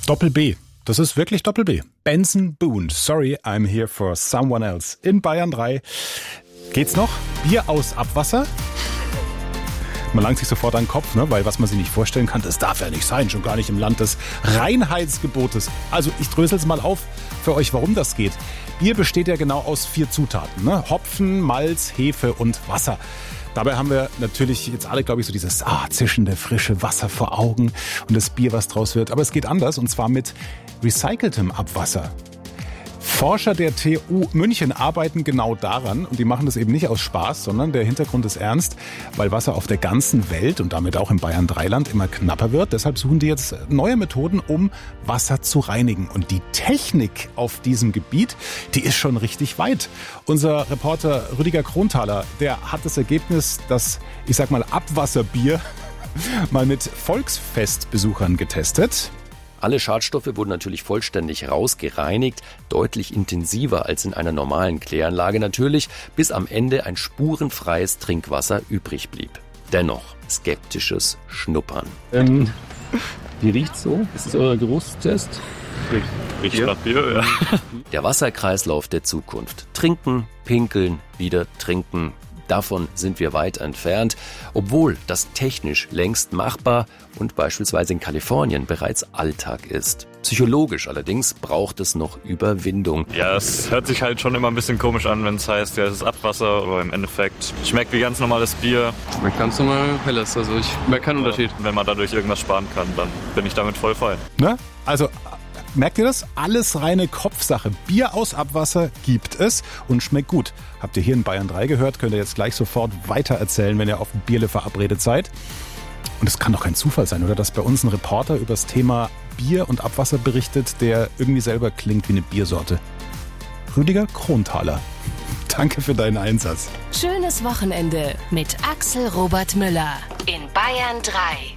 Doppel B. Das ist wirklich Doppel B. Benson Boone. Sorry, I'm here for someone else. In Bayern 3. Geht's noch? Bier aus Abwasser? Man langt sich sofort an den Kopf, ne? Weil was man sich nicht vorstellen kann, das darf ja nicht sein, schon gar nicht im Land des Reinheitsgebotes. Also ich drösel es mal auf für euch, warum das geht. Bier besteht ja genau aus 4 Zutaten, ne? Hopfen, Malz, Hefe und Wasser. Dabei haben wir natürlich jetzt alle, glaube ich, so dieses zischende, frische Wasser vor Augen und das Bier, was draus wird. Aber es geht anders, und zwar mit recyceltem Abwasser. Forscher der TU München arbeiten genau daran, und die machen das eben nicht aus Spaß, sondern der Hintergrund ist ernst, weil Wasser auf der ganzen Welt und damit auch im Bayern-3-Land immer knapper wird. Deshalb suchen die jetzt neue Methoden, um Wasser zu reinigen. Und die Technik auf diesem Gebiet, die ist schon richtig weit. Unser Reporter Rüdiger Kronthaler, der hat das Ergebnis, das, ich sag mal, Abwasserbier mal mit Volksfestbesuchern getestet. Alle Schadstoffe wurden natürlich vollständig rausgereinigt, deutlich intensiver als in einer normalen Kläranlage natürlich, bis am Ende ein spurenfreies Trinkwasser übrig blieb. Dennoch skeptisches Schnuppern. Wie riecht's so? Ist das euer Geruchstest? Riecht nach Bier, ja. Der Wasserkreislauf der Zukunft. Trinken, pinkeln, wieder trinken. Davon sind wir weit entfernt, obwohl das technisch längst machbar und beispielsweise in Kalifornien bereits Alltag ist. Psychologisch allerdings braucht es noch Überwindung. Ja, es hört sich halt schon immer ein bisschen komisch an, wenn es heißt, ja, es ist Abwasser, aber im Endeffekt schmeckt wie ganz normales Bier. Schmeckt ganz normal helles, also ich merke keinen Unterschied. Wenn man dadurch irgendwas sparen kann, dann bin ich damit voll fein. Ne? Also, merkt ihr das? Alles reine Kopfsache. Bier aus Abwasser gibt es und schmeckt gut. Habt ihr hier in Bayern 3 gehört, könnt ihr jetzt gleich sofort weitererzählen, wenn ihr auf Bierle verabredet seid. Und es kann doch kein Zufall sein, oder? Dass bei uns ein Reporter über das Thema Bier und Abwasser berichtet, der irgendwie selber klingt wie eine Biersorte. Rüdiger Kronthaler. Danke für deinen Einsatz. Schönes Wochenende mit Axel Robert Müller in Bayern 3.